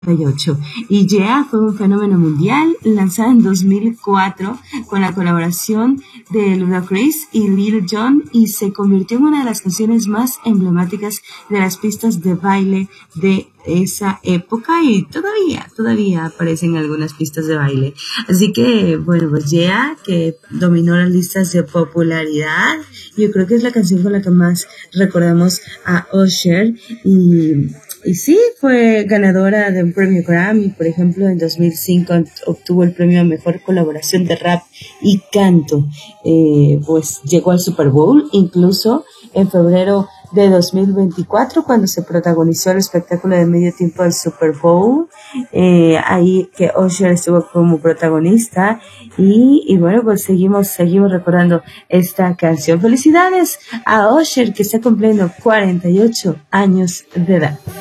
1998. Y Yeah fue un fenómeno mundial, lanzada en 2004 con la colaboración de Ludacris y Lil Jon, y se convirtió en una de las canciones más emblemáticas de las pistas de baile de esa época, y todavía aparecen algunas pistas de baile. Así que, bueno, pues Yeah, que dominó las listas de popularidad, yo creo que es la canción con la que más recordamos a Usher, y sí, fue ganadora de un premio Grammy. Por ejemplo, en 2005 obtuvo el premio a Mejor Colaboración de Rap y Canto. Pues llegó al Super Bowl, incluso en febrero de 2024, cuando se protagonizó el espectáculo de medio tiempo del Super Bowl. Ahí que Usher estuvo como protagonista. Y bueno, pues seguimos recordando esta canción. Felicidades a Usher, que está cumpliendo 48 años de edad.